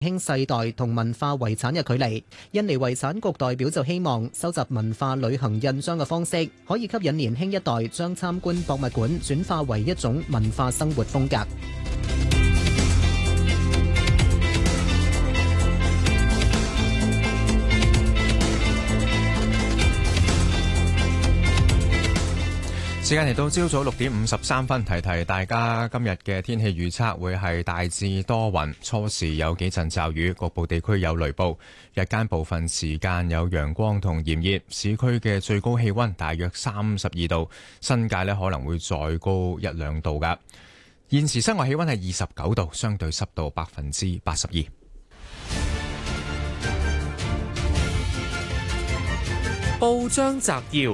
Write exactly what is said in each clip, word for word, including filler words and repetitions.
輕世代同文化遺產嘅距離。印尼遺產局代表就希望收集文化旅行印章嘅方式，可以吸引年輕一代將參觀博物館轉化為一種文化生活風格。 時間嚟到朝早六點五十三分，提提大家今日嘅天氣預測會係大致多雲，初時有幾陣驟雨，局部地區有雷暴。日間部分時間有陽光同炎熱，市區嘅最高氣溫大約三十二度，新界呢可能會再高一兩度㗎。現時室外氣溫係二十九度，相對濕度百分之八十二。 報章摘要。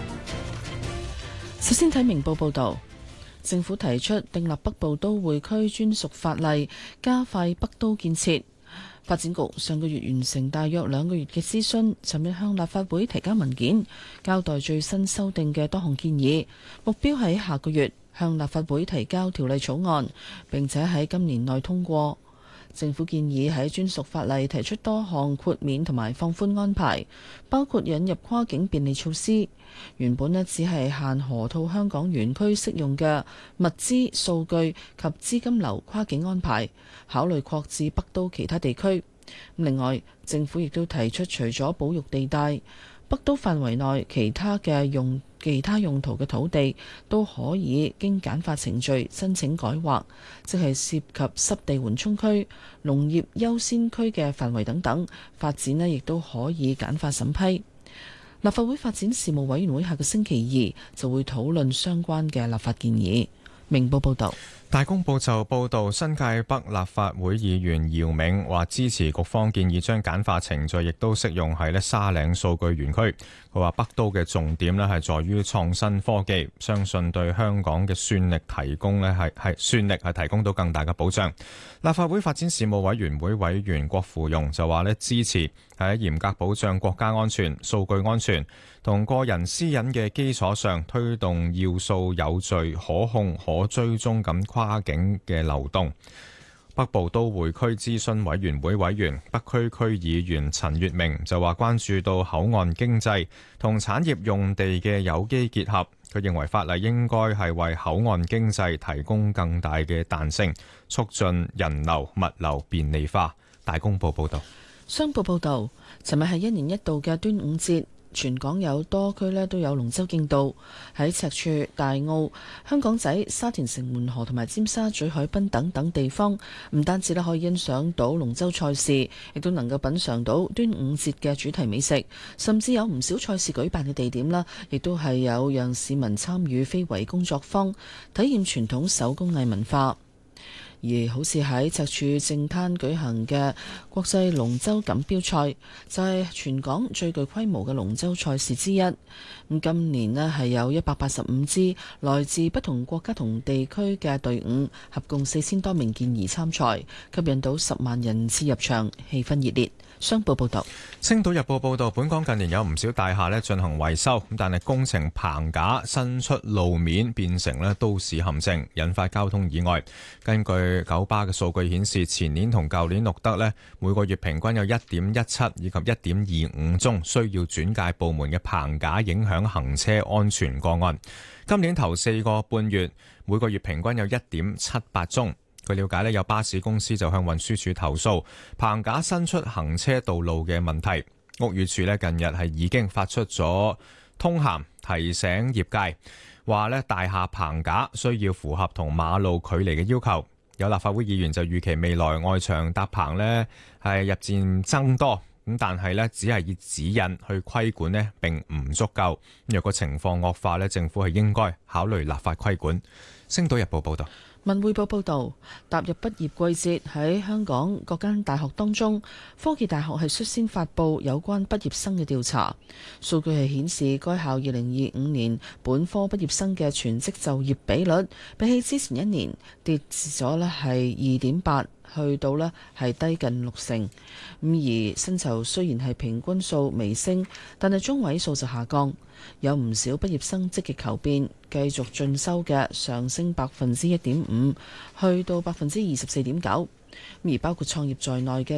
首先睇明報報道，政府提出訂立北部都會區專屬法例，加快北都建設。發展局上個月完成大約兩個月嘅諮詢，尋日向立法會提交文件，交代最新修訂嘅多項建議，目標喺下個月向立法會提交條例草案，並且喺今年內通過。政府建議喺專屬法例提出多項豁免同埋放寬安排，包括引入跨境便利措施。原本呢只係限河套香港園區適用嘅物資、數據及資金流跨境安排，考慮擴至北都其他地區。另外，政府亦都提出，除咗保育地帶，北都範圍內其他嘅用其他用途嘅土地都可以經簡化程序申請改劃，即係涉及濕地緩衝區、農業優先區嘅範圍等等發展呢，亦都可以簡化審批。立法會發展事務委員會下個星期二就會討論相關嘅立法建議。明報報道。 大公報就報道，新界北立法會議員姚明話支持局方建議將簡化程序亦都適用喺咧沙嶺數據園區。佢話北都嘅重點咧係在於創新科技，相信對香港嘅算力提供咧係係算力係提供到更大嘅保障。立法會發展事務委員會委員郭芙蓉就話咧支持喺嚴格保障國家安全、數據安全同個人私隱嘅基礎上，推動要素有序、可控、可追蹤咁跨境嘅流動。北部都會區諮詢委員會委員、北區區議員陳月明就話關注到口岸經濟同產業用地嘅有機結合，佢認為法例應該係為口岸經濟提供更大嘅彈性，促進人流物流便利化。大公報報道。 商報報導，尋日係一年一度嘅端午節，全港有多區咧都有龍舟競渡。喺赤柱、大澳、香港仔、沙田城門河同埋尖沙咀海濱等等地方，唔單止咧可以欣賞到龍舟賽事，亦都能夠品嚐到端午節嘅主題美食，甚至有唔少賽事舉辦嘅地點啦，亦都係有讓市民參與非遺工作坊，體驗傳統手工藝文化。而好似喺赤柱正灘舉行嘅國際龍舟錦標賽，就係全港最具規模嘅龍舟賽事之一。咁今年呢係有一百八十五支來自不同國家同地區嘅隊伍，合共四千多名健兒參賽，吸引到十萬人次入場，氣氛熱烈。商報報道。 星島日報報道，本港近年有唔少大廈咧進行維修，但係工程棚架伸出路面變成咧都市陷阱，引發交通意外。根據九巴嘅數據顯示，前年同舊年錄得咧每個月平均有一點一七以及一點二五宗需要轉介部門嘅棚架影響行車安全個案。今年頭四個半月每個月平均有一點七八宗。據了解咧，有巴士公司就向運輸署投訴棚架伸出行車道路嘅問題。屋宇署咧近日係已經發出咗通函提醒業界，話咧大廈棚架需要符合同馬路距離嘅要求。有立法會議員就預期未來外牆搭棚咧係日漸增多，咁但係咧只係以指引去規管咧並唔足夠。若果情況惡化咧，政府係應該考慮立法規管。星島日報報道。 文匯報報道，踏入畢業季節，喺香港各間大學當中，科技大學係率先發布有關畢業生嘅調查數據，係顯示該校二零二五年本科畢業生嘅全職就業比率，比起之前一年跌咗咧係二點八，去到咧係低近六成。咁而薪酬雖然係平均數微升，但係中位數就下降。有唔少畢業生積極求變，繼續進修嘅上升百分之一點五，去到百分之二十四點九。 而包括創業在內嘅